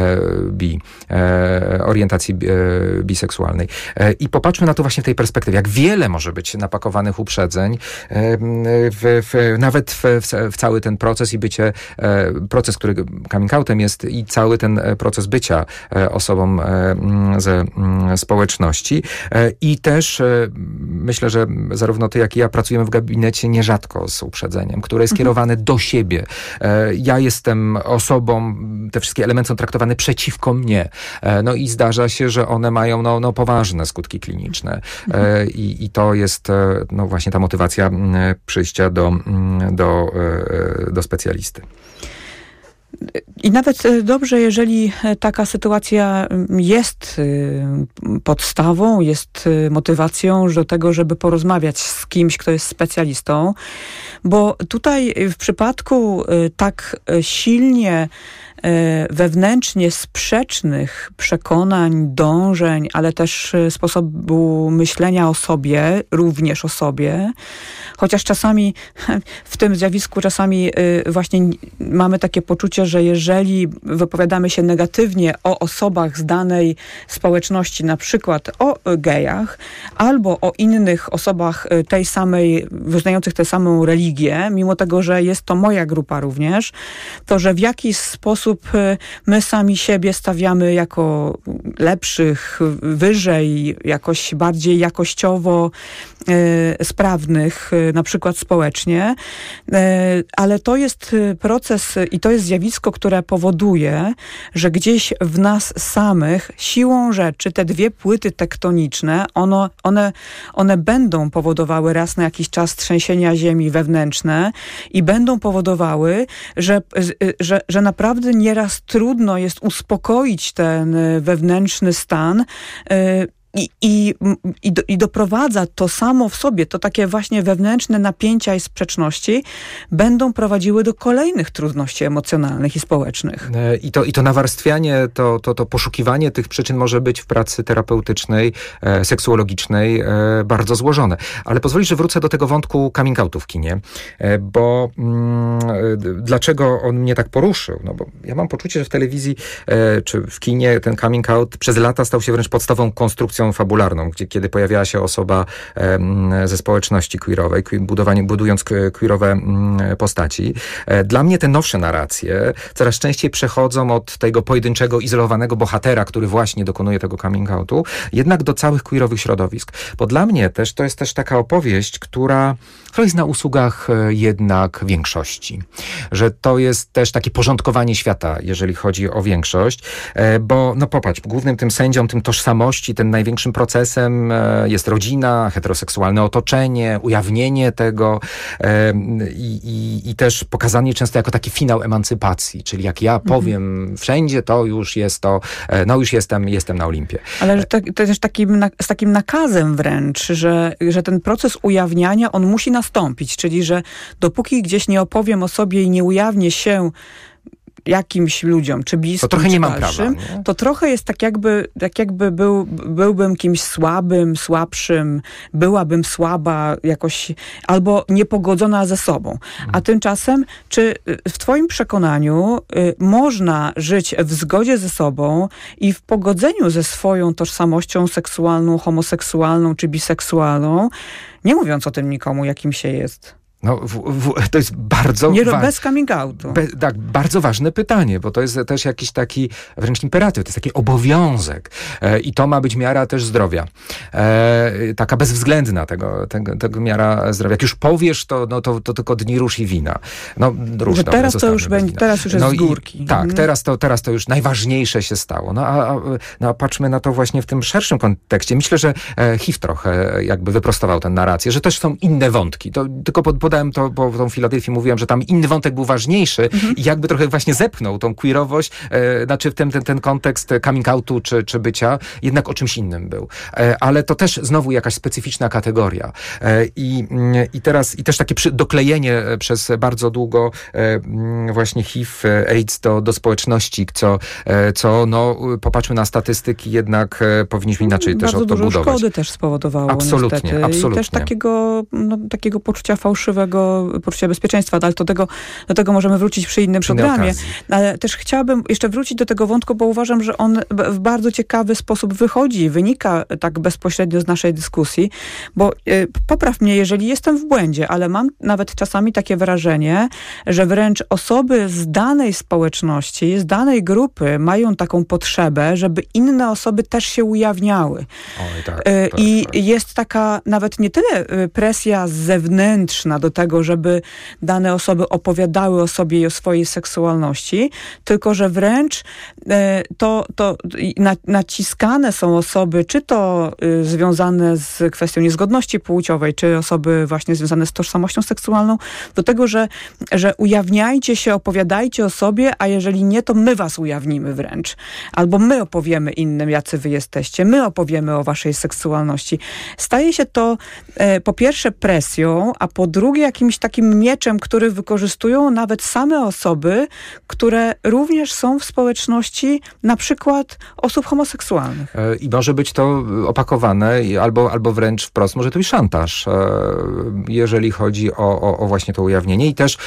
orientacji biseksualnej. I popatrzmy na to właśnie w tej perspektywie, jak wiele może być napakowanych uprzedzeń nawet w cały ten proces i proces, który coming outem jest i cały ten proces bycia osobą ze społeczności. I też myślę, że zarówno ty, jak i ja pracujemy w gabinecie nierzadko z uprzedzeniem, które jest kierowane do siebie. Ja jestem osobą, te wszystkie elementy są traktowane przeciwko mnie. No i zdarza się, że one mają poważne skutki kliniczne. I to jest właśnie ta motywacja przyjścia do specjalisty. I nawet dobrze, jeżeli taka sytuacja jest podstawą, jest motywacją do tego, żeby porozmawiać z kimś, kto jest specjalistą, bo tutaj w przypadku tak silnie wewnętrznie sprzecznych przekonań, dążeń, ale też sposobu myślenia o sobie, również o sobie, chociaż czasami w tym zjawisku właśnie mamy takie poczucie, że jeżeli wypowiadamy się negatywnie o osobach z danej społeczności, na przykład o gejach, albo o innych osobach tej samej, wyznających tę samą religię, mimo tego, że jest to moja grupa również, to że w jakiś sposób my sami siebie stawiamy jako lepszych, wyżej, jakoś bardziej jakościowo sprawnych, na przykład społecznie, ale to jest proces i to jest zjawisko, które powoduje, że gdzieś w nas samych siłą rzeczy te dwie płyty tektoniczne, one będą powodowały raz na jakiś czas trzęsienia ziemi wewnętrzne i będą powodowały, że naprawdę nieraz trudno jest uspokoić ten wewnętrzny stan, I doprowadza to samo w sobie, to takie właśnie wewnętrzne napięcia i sprzeczności będą prowadziły do kolejnych trudności emocjonalnych i społecznych. I to nawarstwianie, to poszukiwanie tych przyczyn może być w pracy terapeutycznej, seksuologicznej bardzo złożone. Ale pozwolisz, że wrócę do tego wątku coming outu w kinie, bo dlaczego on mnie tak poruszył? No bo ja mam poczucie, że w telewizji czy w kinie ten coming out przez lata stał się wręcz podstawą konstrukcją fabularną, kiedy pojawiała się osoba ze społeczności queerowej, budując queerowe postaci. Dla mnie te nowsze narracje coraz częściej przechodzą od tego pojedynczego, izolowanego bohatera, który właśnie dokonuje tego coming outu, jednak do całych queerowych środowisk. Bo dla mnie też to jest też taka opowieść, która jest na usługach jednak większości. Że to jest też takie porządkowanie świata, jeżeli chodzi o większość, bo popatrz, głównym tym sędzią, tym tożsamości, ten największym procesem jest rodzina, heteroseksualne otoczenie, ujawnienie tego i też pokazanie często jako taki finał emancypacji, czyli jak ja powiem wszędzie, to już jest to, już jestem na Olimpie. Ale to też z takim nakazem wręcz, że ten proces ujawniania, on musi nastąpić, czyli że dopóki gdzieś nie opowiem o sobie i nie ujawnię się jakimś ludziom, czy bliskim, to trochę nie mam dalszym, prawa, nie? To trochę jest tak jakby byłbym kimś słabym, słabszym, byłabym słaba jakoś, albo niepogodzona ze sobą. A tymczasem, czy w twoim przekonaniu można żyć w zgodzie ze sobą i w pogodzeniu ze swoją tożsamością seksualną, homoseksualną czy biseksualną, nie mówiąc o tym nikomu, jakim się jest? No, to jest bardzo bez coming outu. Tak, bardzo ważne pytanie, bo to jest też jakiś taki wręcz imperatyw, to jest taki obowiązek. I to ma być miara też zdrowia. Taka bezwzględna tego miara zdrowia. Jak już powiesz, to tylko dni róż i wina. No, róż, teraz już jest z górki. Tak, teraz to już najważniejsze się stało. A patrzmy na to właśnie w tym szerszym kontekście. Myślę, że HIV trochę jakby wyprostował tę narrację, że też są inne wątki. To tylko podałem to, bo w tą Filadelfii mówiłem, że tam inny wątek był ważniejszy i jakby trochę właśnie zepchnął tą queerowość, znaczy w ten kontekst coming outu czy bycia, jednak o czymś innym był. Ale to też znowu jakaś specyficzna kategoria. I też takie doklejenie przez bardzo długo właśnie HIV, AIDS do społeczności, co popatrzmy na statystyki, jednak powinniśmy inaczej też to budować. Bardzo dużo szkody też spowodowało. Absolutnie, niestety. absolutnie. I też takiego poczucia fałszywego, poczucia bezpieczeństwa, ale do tego możemy wrócić przy innym programie. Ale też chciałabym jeszcze wrócić do tego wątku, bo uważam, że on w bardzo ciekawy sposób wynika tak bezpośrednio z naszej dyskusji, bo popraw mnie, jeżeli jestem w błędzie, ale mam nawet czasami takie wrażenie, że wręcz osoby z danej społeczności, z danej grupy mają taką potrzebę, żeby inne osoby też się ujawniały. Oj, tak. Jest taka nawet nie tyle presja zewnętrzna do tego, żeby dane osoby opowiadały o sobie i o swojej seksualności, tylko że wręcz naciskane są osoby, czy to związane z kwestią niezgodności płciowej, czy osoby właśnie związane z tożsamością seksualną, do tego, że ujawniajcie się, opowiadajcie o sobie, a jeżeli nie, to my was ujawnimy wręcz. Albo my opowiemy innym, jacy wy jesteście. My opowiemy o waszej seksualności. Staje się to po pierwsze presją, a po drugie jakimś takim mieczem, który wykorzystują nawet same osoby, które również są w społeczności na przykład osób homoseksualnych. I może być to opakowane albo wręcz wprost, może to być szantaż, jeżeli chodzi o właśnie to ujawnienie. I też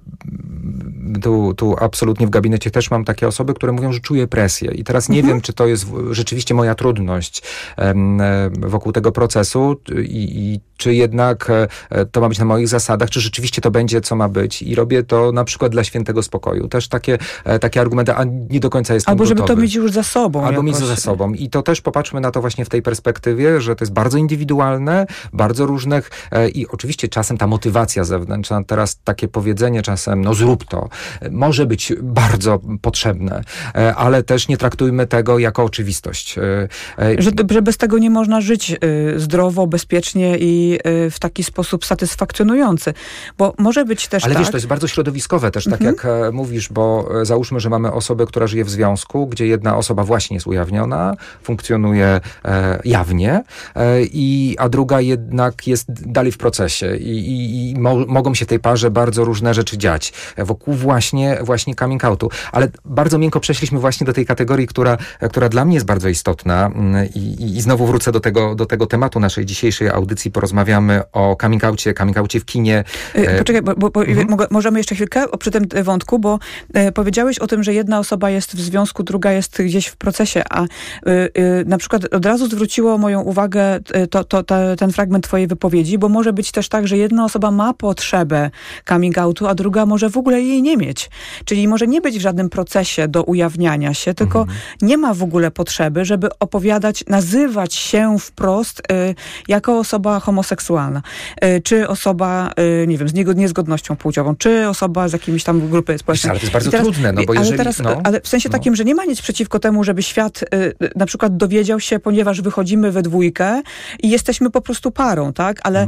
tu absolutnie w gabinecie też mam takie osoby, które mówią, że czuję presję. I teraz nie wiem, czy to jest rzeczywiście moja trudność wokół tego procesu i czy jednak to ma być na moich zasadach, czy rzeczywiście to będzie, co ma być. I robię to na przykład dla świętego spokoju. Też takie argumenty, a nie do końca jestem gotowy. Albo żeby to mieć już za sobą. Albo mieć za sobą. I to też popatrzmy na to właśnie w tej perspektywie, że to jest bardzo indywidualne, bardzo różnych i oczywiście czasem ta motywacja zewnętrzna, teraz takie powiedzenie czasem, zrób to, może być bardzo potrzebne, ale też nie traktujmy tego jako oczywistość. Że bez tego nie można żyć zdrowo, bezpiecznie i w taki sposób satysfakcjonujący. Bo może być też ale wiesz, to jest bardzo środowiskowe też, tak jak mówisz, bo załóżmy, że mamy osobę, która żyje w związku, gdzie jedna osoba właśnie jest ujawniona, funkcjonuje jawnie, a druga jednak jest dalej w procesie i mogą się tej parze bardzo różne rzeczy dziać wokół właśnie coming outu. Ale bardzo miękko przeszliśmy właśnie do tej kategorii, która dla mnie jest bardzo istotna i znowu wrócę do tego tematu naszej dzisiejszej audycji. Porozmawiamy o coming outie w kinie. Poczekaj, bo możemy jeszcze chwilkę przy tym wątku, bo powiedziałeś o tym, że jedna osoba jest w związku, druga jest gdzieś w procesie, a na przykład od razu zwróciło moją uwagę ten fragment twojej wypowiedzi, bo może być też tak, że jedna osoba ma potrzebę coming outu, a druga może w ogóle jej nie mieć. Czyli może nie być w żadnym procesie do ujawniania się, tylko nie ma w ogóle potrzeby, żeby opowiadać, nazywać się wprost jako osoba homoseksualna, czy osoba, nie wiem, z niezgodnością płciową, czy osoba z jakimiś tam grupy społecznej. Ale to jest bardzo trudne, bo jeżeli... Ale w sensie takim, że nie ma nic przeciwko temu, żeby świat na przykład dowiedział się, ponieważ wychodzimy we dwójkę i jesteśmy po prostu parą, tak? Ale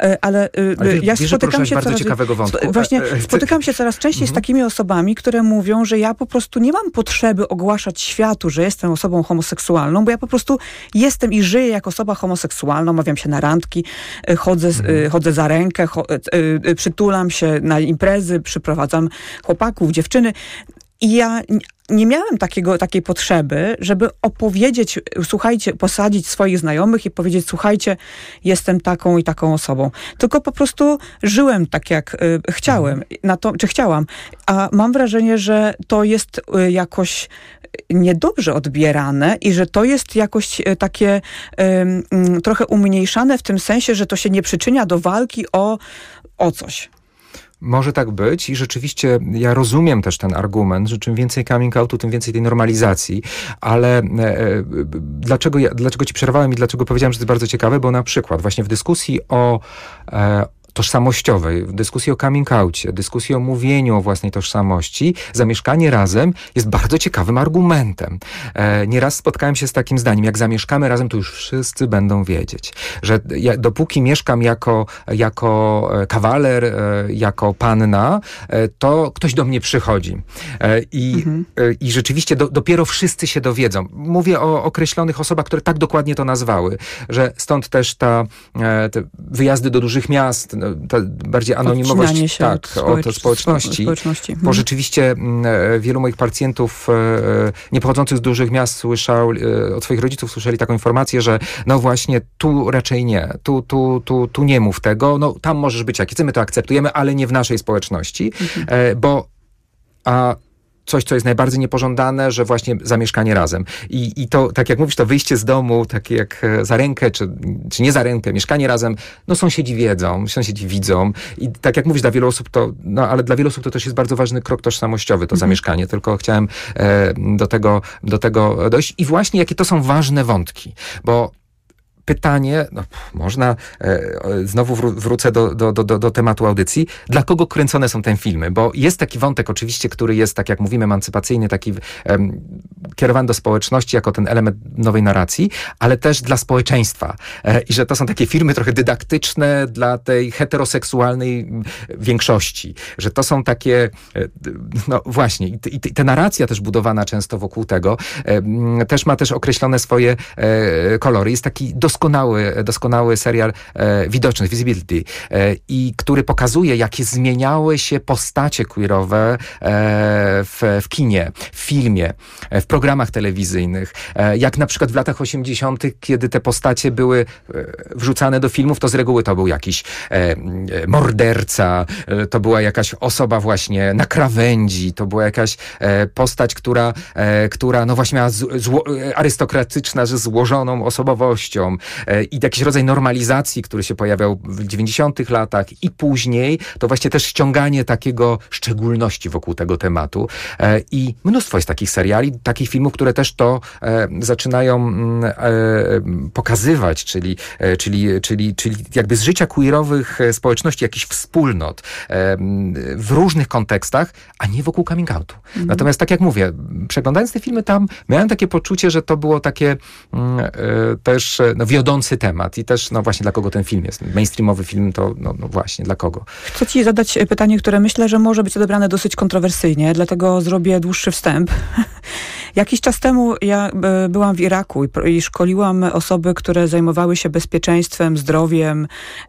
ja spotykam się bardzo ciekawego wątku. Właśnie spotykam się coraz częściej z takimi osobami, które mówią, że ja po prostu nie mam potrzeby ogłaszać światu, że jestem osobą homoseksualną, bo ja po prostu jestem i żyję jako osoba homoseksualna, umawiam się na randki, chodzę za rękę, przytulam się na imprezy, przyprowadzam chłopaków, dziewczyny. I ja nie miałem takiej potrzeby, żeby opowiedzieć, słuchajcie, posadzić swoich znajomych i powiedzieć, słuchajcie, jestem taką i taką osobą. Tylko po prostu żyłem tak, jak chciałem, chciałam. A mam wrażenie, że to jest jakoś niedobrze odbierane i że to jest jakoś takie trochę umniejszane w tym sensie, że to się nie przyczynia do walki o coś. Może tak być i rzeczywiście ja rozumiem też ten argument, że czym więcej coming outu, tym więcej tej normalizacji, ale dlaczego ci przerwałem i dlaczego powiedziałem, że to jest bardzo ciekawe, bo na przykład właśnie w dyskusji o tożsamościowej, w dyskusji o coming outie, dyskusji o mówieniu o własnej tożsamości, zamieszkanie razem jest bardzo ciekawym argumentem. Nieraz spotkałem się z takim zdaniem, jak zamieszkamy razem, to już wszyscy będą wiedzieć, że dopóki mieszkam jako kawaler, jako panna, to ktoś do mnie przychodzi. I rzeczywiście dopiero wszyscy się dowiedzą. Mówię o określonych osobach, które tak dokładnie to nazwały, że stąd też te wyjazdy do dużych miast, ta bardziej anonimowość od społeczności. Bo rzeczywiście wielu moich pacjentów nie pochodzących z dużych miast od swoich rodziców słyszeli taką informację, że no właśnie tu raczej nie, tu nie mów tego, no tam możesz być jak chcemy, my to akceptujemy, ale nie w naszej społeczności, bo coś, co jest najbardziej niepożądane, że właśnie zamieszkanie razem. I to, tak jak mówisz, to wyjście z domu, takie jak za rękę, czy nie za rękę, mieszkanie razem, no sąsiedzi wiedzą, sąsiedzi widzą. I tak jak mówisz, dla wielu osób ale dla wielu osób to też jest bardzo ważny krok tożsamościowy, to zamieszkanie. Tylko chciałem do tego dojść. I właśnie jakie to są ważne wątki, bo pytanie, można, znowu wrócę do tematu audycji, dla kogo kręcone są te filmy? Bo jest taki wątek oczywiście, który jest, tak jak mówimy, emancypacyjny, taki kierowany do społeczności jako ten element nowej narracji, ale też dla społeczeństwa. I że to są takie filmy trochę dydaktyczne dla tej heteroseksualnej większości. Że to są takie, no właśnie, i ta narracja też budowana często wokół tego, też ma też określone swoje kolory. Jest taki doskonały serial Widoczność, Visibility, i który pokazuje, jakie zmieniały się postacie queerowe w kinie, w filmie, w programach telewizyjnych. Jak na przykład w latach 80., kiedy te postacie były wrzucane do filmów, to z reguły to był jakiś morderca, to była jakaś osoba właśnie na krawędzi, to była jakaś postać, która no właśnie miała arystokratyczna, że złożoną osobowością, i jakiś rodzaj normalizacji, który się pojawiał w 90. latach i później, to właśnie też ściąganie takiego szczególności wokół tego tematu. I mnóstwo jest takich seriali, takich filmów, które też to zaczynają pokazywać, czyli jakby z życia queerowych społeczności, jakichś wspólnot w różnych kontekstach, a nie wokół coming outu. Natomiast tak jak mówię, przeglądając te filmy tam, miałem takie poczucie, że to było takie też wiodący temat i też właśnie dla kogo ten film jest. Mainstreamowy film to no właśnie dla kogo. Chcę ci zadać pytanie, które myślę, że może być odebrane dosyć kontrowersyjnie, dlatego zrobię dłuższy wstęp. Jakiś czas temu ja byłam w Iraku i szkoliłam osoby, które zajmowały się bezpieczeństwem, zdrowiem,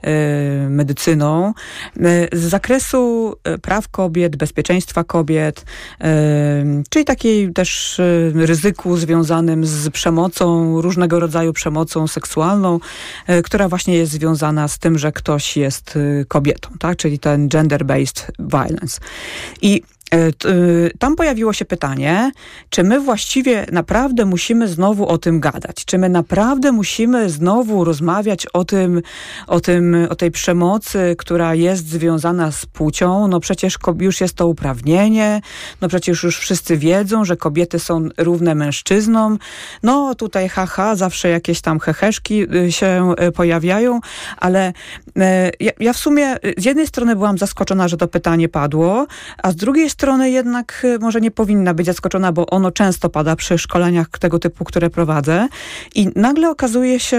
medycyną z zakresu praw kobiet, bezpieczeństwa kobiet, czyli takiej też ryzyku związanym z przemocą, różnego rodzaju przemocą seksualną, która właśnie jest związana z tym, że ktoś jest kobietą, tak? Czyli ten gender-based violence. I tam pojawiło się pytanie, czy my właściwie naprawdę musimy znowu o tym gadać? Czy my naprawdę musimy znowu rozmawiać o tej przemocy, która jest związana z płcią? No przecież już jest to uprawnienie, no przecież już wszyscy wiedzą, że kobiety są równe mężczyznom. No tutaj zawsze jakieś tam heheszki się pojawiają, ale ja w sumie z jednej strony byłam zaskoczona, że to pytanie padło, a z drugiej strony jednak może nie powinna być zaskoczona, bo ono często pada przy szkoleniach tego typu, które prowadzę. I nagle okazuje się,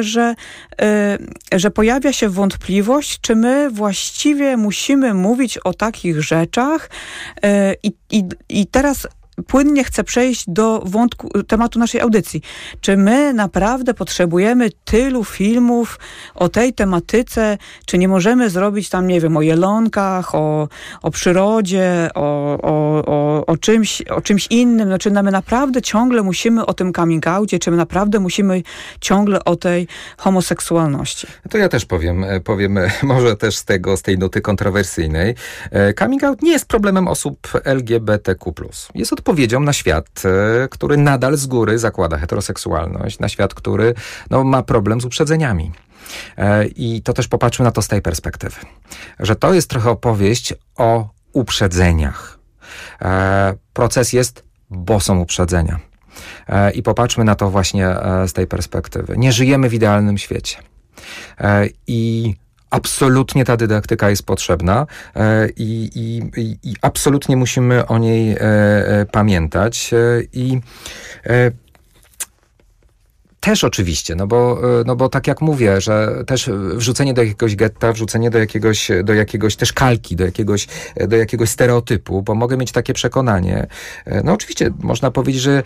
że pojawia się wątpliwość, czy my właściwie musimy mówić o takich rzeczach. I teraz płynnie chcę przejść do tematu naszej audycji. Czy my naprawdę potrzebujemy tylu filmów o tej tematyce? Czy nie możemy zrobić tam, nie wiem, o jelonkach, o przyrodzie, o czymś innym? Znaczy, my naprawdę ciągle musimy o tym coming outie, czy my naprawdę musimy ciągle o tej homoseksualności? To ja też powiem może też z tej nuty kontrowersyjnej. Coming out nie jest problemem osób LGBTQ+. Jest odpowiedzią na świat, który nadal z góry zakłada heteroseksualność, na świat, który ma problem z uprzedzeniami. I to też popatrzmy na to z tej perspektywy, że to jest trochę opowieść o uprzedzeniach. Proces jest, bo są uprzedzenia. I popatrzmy na to właśnie z tej perspektywy. Nie żyjemy w idealnym świecie. I absolutnie ta dydaktyka jest potrzebna i absolutnie musimy o niej pamiętać. I też oczywiście, no bo tak jak mówię, że też wrzucenie do jakiegoś getta, wrzucenie do jakiegoś też kalki, do jakiegoś stereotypu, bo mogę mieć takie przekonanie. No oczywiście można powiedzieć, że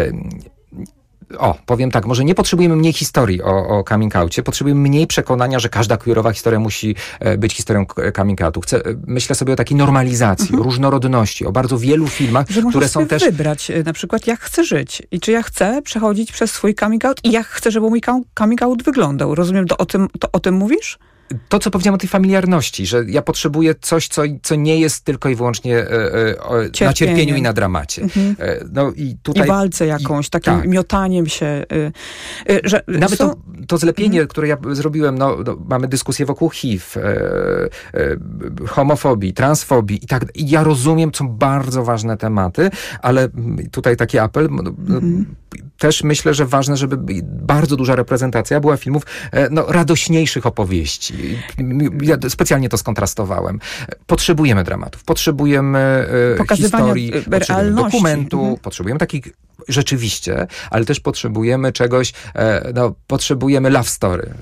powiem tak, może nie potrzebujemy mniej historii o coming outie, potrzebujemy mniej przekonania, że każda queerowa historia musi być historią coming outu. Myślę sobie o takiej normalizacji, różnorodności, o bardzo wielu filmach, że które są też... wybrać na przykład, jak chcę żyć i czy ja chcę przechodzić przez swój coming out i jak chcę, żeby mój coming out wyglądał. Rozumiem, to o tym mówisz? To, co powiedziałem o tej familiarności, że ja potrzebuję coś, co nie jest tylko i wyłącznie na cierpieniu i na dramacie. I walce jakąś, takim miotaniem się. Nawet to zlepienie, które ja zrobiłem, mamy dyskusję wokół HIV, homofobii, transfobii i tak. I ja rozumiem, są bardzo ważne tematy, ale tutaj taki apel, też myślę, że ważne, żeby bardzo duża reprezentacja była filmów radośniejszych opowieści. Ja specjalnie to skontrastowałem. Potrzebujemy dramatów, potrzebujemy historii, potrzebujemy dokumentu, potrzebujemy takich rzeczywiście, ale też potrzebujemy czegoś, potrzebujemy love story.